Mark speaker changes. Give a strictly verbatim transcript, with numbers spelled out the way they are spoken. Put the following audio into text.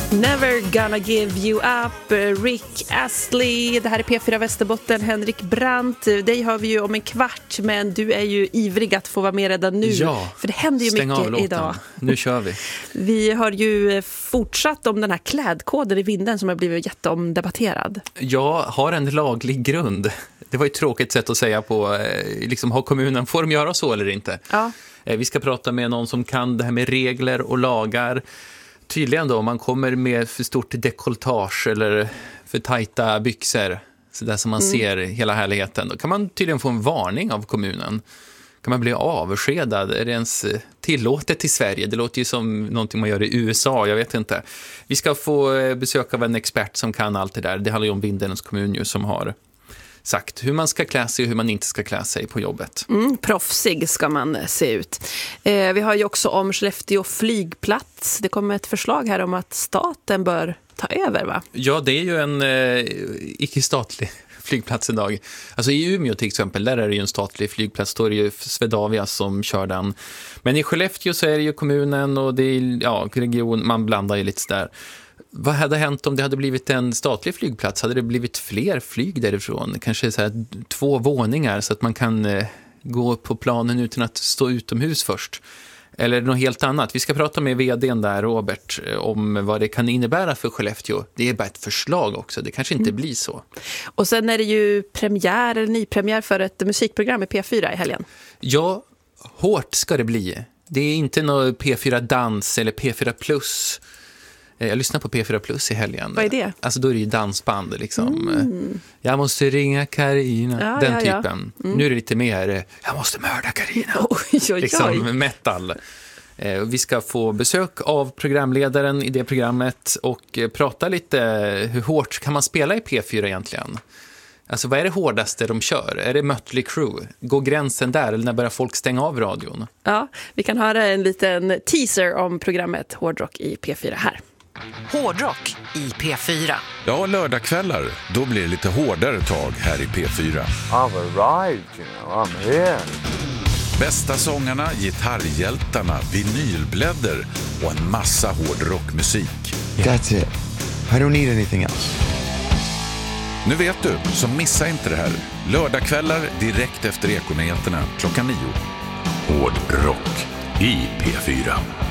Speaker 1: Never gonna give you up, Rick Astley. Det här är P fyra Västerbotten, Henrik Brandt. Dig har vi ju om en kvart, men du är ju ivrig att få vara med redan nu.
Speaker 2: Ja,
Speaker 1: för det händer ju mycket idag.
Speaker 2: Nu kör vi.
Speaker 1: Vi har ju fortsatt om den här klädkoden i vinden som har blivit jätteomdebatterad.
Speaker 2: Jag har en laglig grund. Det var ju ett tråkigt sätt att säga på, liksom, har kommunen, får de göra så eller inte?
Speaker 1: Ja.
Speaker 2: Vi ska prata med någon som kan det här med regler och lagar. Tydligen då, om man kommer med för stort dekolletage eller för tajta byxor, så där som man mm. ser hela härligheten, då kan man tydligen få en varning av kommunen. Kan man bli avskedad? Är det ens tillåtet i Sverige? Det låter ju som någonting man gör i U S A, jag vet inte. Vi ska få besök av en expert som kan allt det där. Det handlar ju om Vindelns kommun ju, som har sagt hur man ska klä sig och hur man inte ska klä sig på jobbet.
Speaker 1: Mm, proffsig ska man se ut. Eh, vi har ju också om Skellefteå flygplats. Det kommer ett förslag här om att staten bör ta över, va?
Speaker 2: Ja, det är ju en eh, icke-statlig flygplats idag. Alltså i Umeå till exempel, där är det ju en statlig flygplats. Då är det ju Swedavia som kör den. Men i Skellefteå så är det ju kommunen och det är, ja, region, man blandar ju lite där. Vad hade hänt om det hade blivit en statlig flygplats? Hade det blivit fler flyg därifrån? Kanske så här två våningar så att man kan eh, gå på planen utan att stå utomhus först? Eller något helt annat? Vi ska prata med vdn där, Robert, om vad det kan innebära för Skellefteå. Det är bara ett förslag också. Det kanske inte mm. blir så. Och
Speaker 1: sen är det ju premiär eller nypremiär för ett musikprogram i P fyra i helgen.
Speaker 2: Ja, hårt ska det bli. Det är inte något P fyra Dans eller P fyra Plus. Jag lyssnar på P fyra Plus i helgen.
Speaker 1: Vad är det?
Speaker 2: Alltså då är det ju dansband liksom.
Speaker 1: Mm.
Speaker 2: Jag måste ringa Carina.
Speaker 1: Ja,
Speaker 2: den
Speaker 1: ja,
Speaker 2: typen.
Speaker 1: Ja. Mm.
Speaker 2: Nu är det lite mer, jag måste mörda Carina.
Speaker 1: Oj, oj, oj.
Speaker 2: Liksom metal. Vi ska få besök av programledaren i det programmet och prata lite hur hårt kan man spela i P fyra egentligen? Alltså vad är det hårdaste de kör? Är det Mötley Crüe? Går gränsen där eller när börjar folk stänga av radion?
Speaker 1: Ja, vi kan höra en liten teaser om programmet Hårdrock i P fyra här.
Speaker 3: Hårdrock i P fyra.
Speaker 4: Ja, lördagskvällar, då blir det lite hårdare tag här i P fyra.
Speaker 5: I've arrived, you know, I'm here.
Speaker 4: Bästa sångarna, gitarrhjältarna, vinylblädder och en massa hårdrockmusik.
Speaker 5: That's it. I don't need anything else.
Speaker 4: Nu vet du, så missa inte det här. Lördagskvällar direkt efter Ekonyheterna klockan nio. Hårdrock i P fyra.